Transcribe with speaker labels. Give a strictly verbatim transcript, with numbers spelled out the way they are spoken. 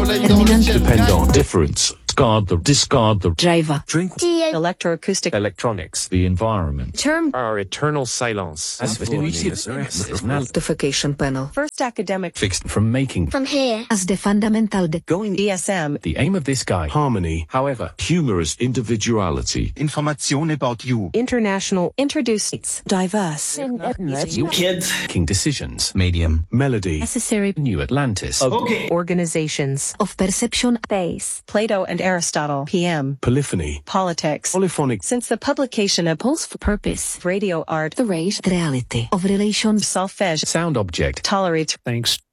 Speaker 1: Terminante.
Speaker 2: Depend on. Difference. Discard the. Discard the.
Speaker 1: Driver.
Speaker 2: Drink.
Speaker 3: Electroacoustic.
Speaker 4: Electronics.
Speaker 2: The environment.
Speaker 1: Term.
Speaker 4: Our eternal silence.
Speaker 1: Notification panel.
Speaker 3: First academic.
Speaker 2: Fixed from making.
Speaker 1: From here. As the fundamental de.
Speaker 3: Going D S M.
Speaker 2: The aim of this guy. Harmony. However, humorous individuality.
Speaker 5: Information about you.
Speaker 3: International. Introduces. Diverse.
Speaker 5: You kids.
Speaker 2: Making decisions.
Speaker 5: Medium.
Speaker 2: Melody.
Speaker 1: Necessary.
Speaker 2: New Atlantis.
Speaker 5: Okay.
Speaker 3: Organizations.
Speaker 1: Of perception.
Speaker 3: Base. Plato and Aristotle. P M.
Speaker 2: Polyphony.
Speaker 3: Politics.
Speaker 2: Polyphonic.
Speaker 3: Since the publication of
Speaker 1: Pulse for purpose.
Speaker 3: Radio Art.
Speaker 1: The rate. Reality. Of relations.
Speaker 3: Solfege.
Speaker 2: Sound object.
Speaker 3: Tolerate.
Speaker 4: Thanks